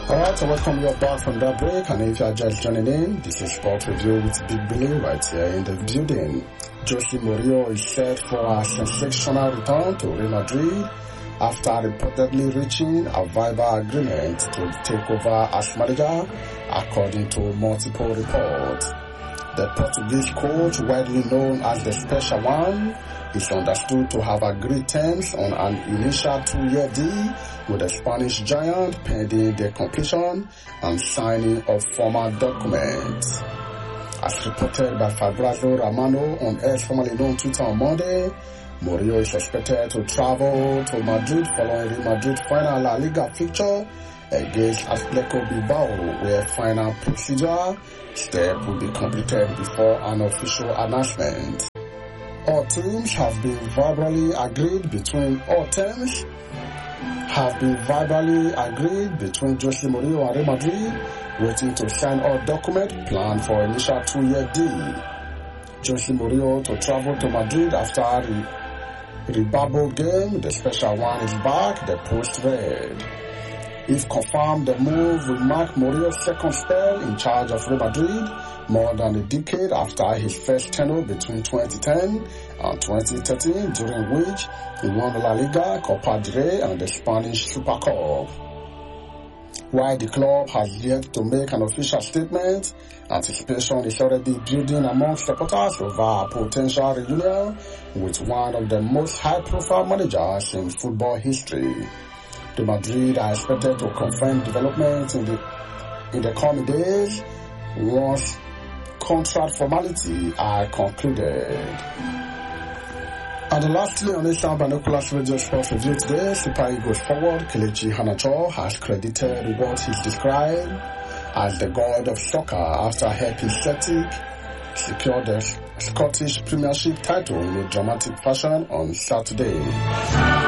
Alright, so welcome you back from that break, and if you are just joining in, this is Sport Review with Big Billy right here in the building. Jose Mourinho is set for a sensational return to Real Madrid after reportedly reaching a verbal agreement to take over as manager, according to multiple reports. The Portuguese coach, widely known as the Special One, is understood to have agreed terms on an initial 2-year deal with the Spanish giant pending the completion and signing of formal documents. As reported by Fabrizio Romano on X, formerly known Twitter, on Monday, Mourinho is expected to travel to Madrid following Real Madrid's final La Liga fixture against Athletic Bilbao, where final procedure step will be completed before an official announcement. All teams have been verbally agreed between Jose Mourinho and Real Madrid, waiting to sign all documents planned for initial 2-year deal. Jose Mourinho to travel to Madrid after the Bilbao game. The Special One is back, the Post read. If confirmed, the move will mark Mourinho's second spell in charge of Real Madrid, more than a decade after his first tenure between 2010 and 2013, during which he won La Liga, Copa del Rey and the Spanish Super Cup. While the club has yet to make an official statement, anticipation is already building among supporters over a potential reunion with one of the most high-profile managers in football history. The Madrid are expected to confirm developments in the coming days once contract formalities are concluded. And lastly, on Asian Binoculars Radio Sports Review today, Super Eagles forward Kelechi Iheanacho has credited what he's described as the god of soccer after helping Celtic secure the Scottish Premiership title in a dramatic fashion on Saturday.